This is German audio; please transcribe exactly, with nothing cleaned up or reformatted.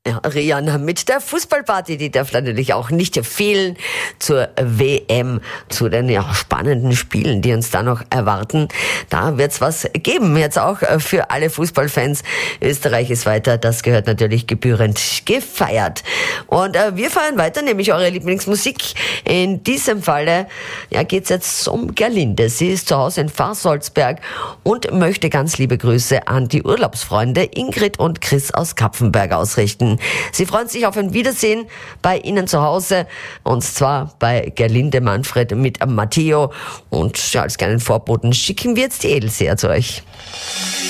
Ja, Rian mit der Fußballparty, die darf natürlich auch nicht fehlen zur W M, zu den ja, spannenden Spielen, die uns da noch erwarten. Da wird's was geben, jetzt auch für alle Fußballfans. Österreich ist weiter, das gehört natürlich gebührend gefeiert. Und äh, wir feiern weiter, nämlich eure Lieblingsmusik. In diesem Falle ja, geht's jetzt um Gerlinde. Sie ist zu Hause in Pfarrsolzberg und möchte ganz liebe Grüße an die Urlaubsfreunde Ingrid und Chris aus Kapfenberg ausrichten. Sie freuen sich auf ein Wiedersehen bei Ihnen zu Hause, und zwar bei Gerlinde Manfred mit Matteo. Und ja, als kleinen Vorboten schicken wir jetzt die Edelseher zu euch.